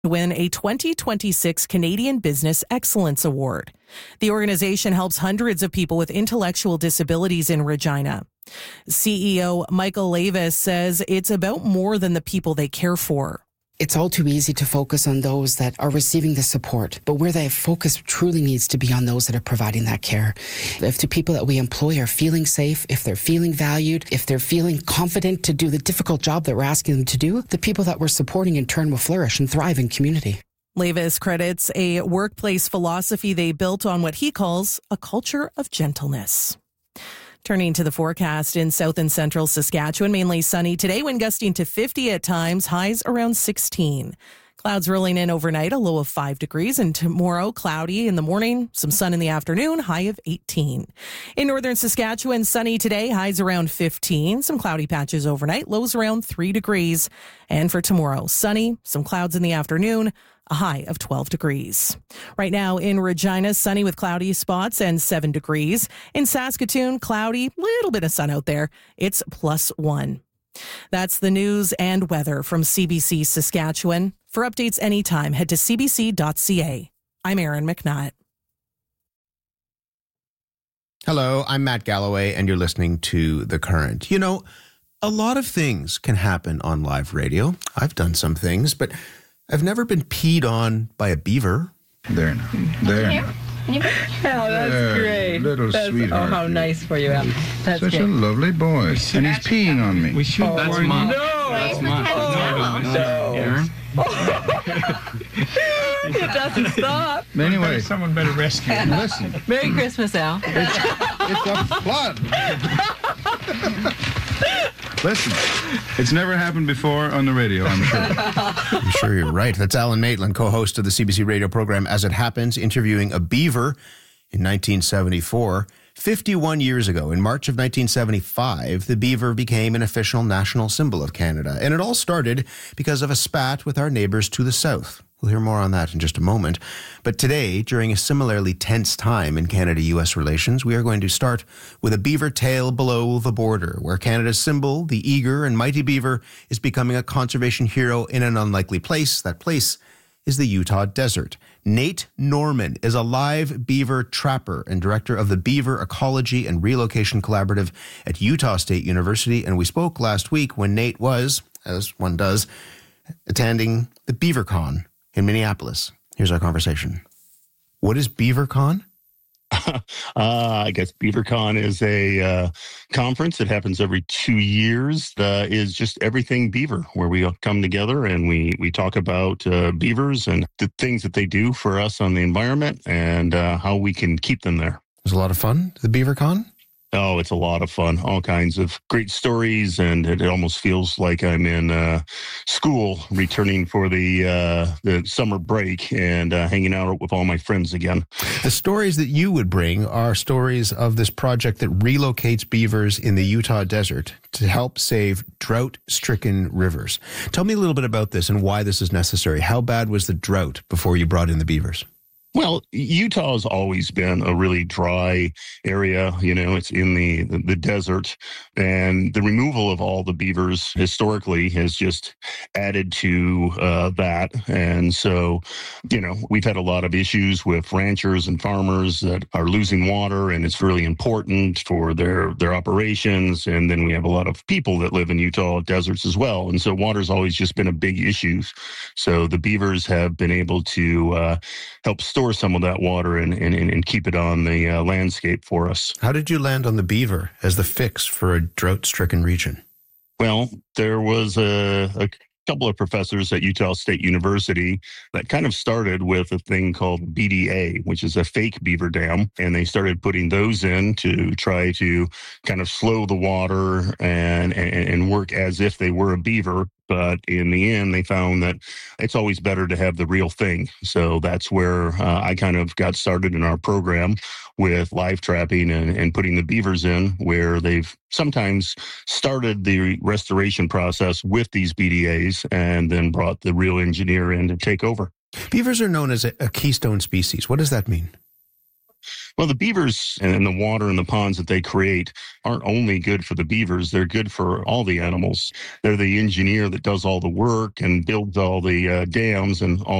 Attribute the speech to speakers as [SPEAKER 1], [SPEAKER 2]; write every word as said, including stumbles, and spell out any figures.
[SPEAKER 1] win a twenty twenty-six Canadian Business Excellence Award. The organization helps hundreds of people with intellectual disabilities in Regina. C E O Michael Lavis says it's about more than the people they care for.
[SPEAKER 2] It's all too easy to focus on those that are receiving the support, but where the focus truly needs to be on those that are providing that care. If the people that we employ are feeling safe, if they're feeling valued, if they're feeling confident to do the difficult job that we're asking them to do, the people that we're supporting in turn will flourish and thrive in community.
[SPEAKER 1] Lavis credits a workplace philosophy they built on what he calls a culture of gentleness. Turning to the forecast in south and central Saskatchewan, mainly sunny today, wind gusting to fifty at times, highs around sixteen. Clouds rolling in overnight, a low of five degrees, and tomorrow cloudy in the morning, some sun in the afternoon, high of eighteen. In northern Saskatchewan, sunny today, highs around fifteen, some cloudy patches overnight, lows around three degrees. And for tomorrow, sunny, some clouds in the afternoon, a high of twelve degrees. Right now in Regina, sunny with cloudy spots and seven degrees. In Saskatoon, cloudy, little bit of sun out there. It's plus one. That's the news and weather from C B C Saskatchewan. For updates anytime, head to c b c dot c a. I'm Erin McNutt.
[SPEAKER 3] Hello, I'm Matt Galloway, and you're listening to The Current. You know, a lot of things can happen on live radio. I've done some things, but I've never been peed on by a beaver.
[SPEAKER 4] There now. There now.
[SPEAKER 5] Oh, that's
[SPEAKER 4] there,
[SPEAKER 5] great.
[SPEAKER 4] Little
[SPEAKER 5] that's,
[SPEAKER 4] sweetheart.
[SPEAKER 5] Oh, how nice for you, Em. That's
[SPEAKER 4] Such
[SPEAKER 5] great.
[SPEAKER 4] a lovely boy. And he's peeing on me.
[SPEAKER 6] We should.
[SPEAKER 5] Oh,
[SPEAKER 6] that's
[SPEAKER 5] no.
[SPEAKER 6] mine.
[SPEAKER 5] No.
[SPEAKER 6] That's mine.
[SPEAKER 5] Oh,
[SPEAKER 6] no.
[SPEAKER 5] no.
[SPEAKER 6] Aaron?
[SPEAKER 5] It doesn't stop.
[SPEAKER 4] Anyway.
[SPEAKER 6] Someone better rescue him.
[SPEAKER 4] Listen.
[SPEAKER 5] Merry Christmas, Al.
[SPEAKER 4] It's, it's a flood. Listen, it's never happened before on the radio, I'm sure.
[SPEAKER 3] I'm sure you're right. That's Alan Maitland, co-host of the C B C radio program As It Happens, interviewing a beaver in nineteen seventy-four. fifty-one years ago, in March of nineteen seventy-five, the beaver became an official national symbol of Canada. And it all started because of a spat with our neighbors to the south. We'll hear more on that in just a moment. But today, during a similarly tense time in Canada-U S relations, we are going to start with a beaver tale below the border, where Canada's symbol, the eager and mighty beaver, is becoming a conservation hero in an unlikely place. That place is the Utah desert. Nate Norman is a live beaver trapper and director of the Beaver Ecology and Relocation Collaborative at Utah State University. And we spoke last week when Nate was, as one does, attending the BeaverCon in Minneapolis. Here's our conversation. What is BeaverCon?
[SPEAKER 7] uh, I guess BeaverCon is a uh, conference that happens every two years. Uh, is just everything beaver, where we all come together and we we talk about uh, beavers and the things that they do for us on the environment and uh, how we can keep them there.
[SPEAKER 3] It was a lot of fun, the BeaverCon?
[SPEAKER 7] Oh, it's a lot of fun. All kinds of great stories, and it almost feels like I'm in uh, school, returning for the uh, the summer break and uh, hanging out with all my friends again.
[SPEAKER 3] The stories that you would bring are stories of this project that relocates beavers in the Utah desert to help save drought-stricken rivers. Tell me a little bit about this and why this is necessary. How bad was the drought before you brought in the beavers?
[SPEAKER 7] Well, Utah has always been a really dry area. You know, it's in the, the, the desert, and the removal of all the beavers historically has just added to uh, that. And so, you know, we've had a lot of issues with ranchers and farmers that are losing water, and it's really important for their, their operations. And then we have a lot of people that live in Utah deserts as well. And so water's always just been a big issue. So the beavers have been able to uh, help store some of that water and, and, and keep it on the uh, landscape for us.
[SPEAKER 3] How did you land on the beaver as the fix for a drought-stricken region?
[SPEAKER 7] Well, there was a, a couple of professors at Utah State University that kind of started with a thing called B D A, which is a fake beaver dam. And they started putting those in to try to kind of slow the water and, and, and work as if they were a beaver. But in the end, they found that it's always better to have the real thing. So that's where uh, I kind of got started in our program with live trapping and, and putting the beavers in, where they've sometimes started the restoration process with these B D As and then brought the real engineer in to take over.
[SPEAKER 3] Beavers are known as a, a keystone species. What does that mean?
[SPEAKER 7] Well, the beavers and the water and the ponds that they create aren't only good for the beavers, they're good for all the animals. They're the engineer that does all the work and builds all the uh, dams and all